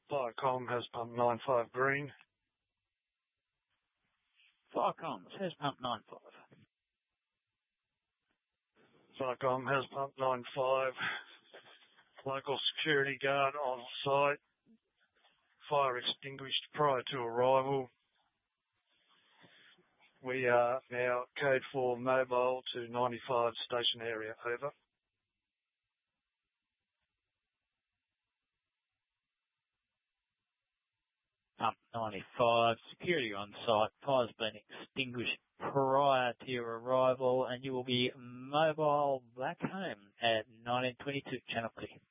Firecom has pump 95 green. Firecom has pump 95. Firecom has pump 95. Local security guard on site. Fire extinguished prior to arrival. We are now code 4 mobile to 95 station area. Over. Pump 95, security on site. Fire's been extinguished prior to your arrival, and you will be mobile back home at 1922 Channel Clear.